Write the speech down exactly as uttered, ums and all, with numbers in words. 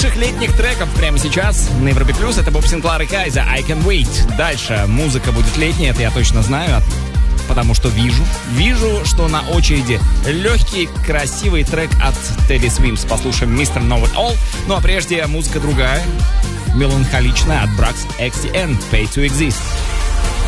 лучших летних треков прямо сейчас на Европе Плюс. Это Боб Синклар и Кайза, I Can Wait. Дальше музыка будет летняя, это я точно знаю, потому что вижу, вижу, что на очереди легкий, красивый трек от Teddy Swims. Послушаем мистер Know It All. Ну а прежде музыка другая, меланхоличная от Brax X T N, Pay to Exist.